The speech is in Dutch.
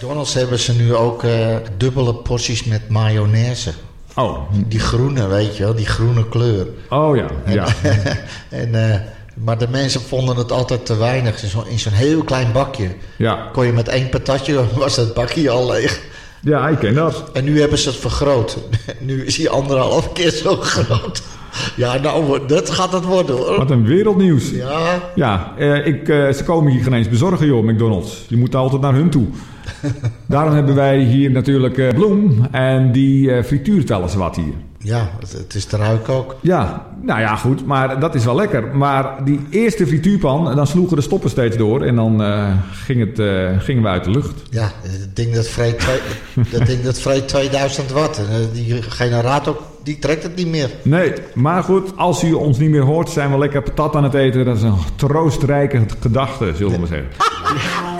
McDonald's hebben ze nu ook dubbele porties met mayonaise. Oh. Die groene, weet je wel, die groene kleur. Oh ja, ja. Maar de mensen vonden het altijd te weinig. In zo'n heel klein bakje. Ja. Kon je met 1 patatje, was het bakje al leeg. Ja, ik ken dat. En nu hebben ze het vergroot. Nu is hij 1,5 keer zo groot. Ja, nou, dat gaat het worden, hoor. Wat een wereldnieuws. Ja. Ja, ze komen hier geen eens bezorgen, joh, McDonald's. Je moet altijd naar hun toe. Daarom hebben wij hier natuurlijk Bloem. En die frituurt wel eens wat hier. Ja, het is te ruiken ook. Ja, nou ja, goed. Maar dat is wel lekker. Maar die eerste frituurpan, dan sloegen de stoppen steeds door. En dan gingen we uit de lucht. Ja, dat ding dat vreet 2000 watt. Die generator, die trekt het niet meer. Nee, maar goed, als u ons niet meer hoort, zijn we lekker patat aan het eten. Dat is een troostrijke gedachte, zullen we maar zeggen.